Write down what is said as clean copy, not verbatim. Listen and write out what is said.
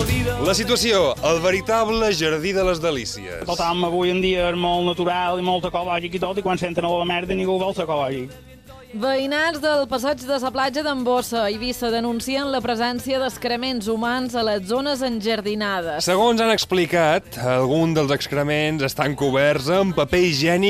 La situació, el veritable jardí de les delícies. Tothom avui en dia és molt natural i molt ecològic i tot, i quan senten a la merda ningú vol ser ecològic. Veïnats del passeig de la platja d'Ambossa a Eivissa denuncien la presència d'excrements humans a les zones enjardinades. Segons han explicat, alguns dels excrements estan coberts amb paper higiènic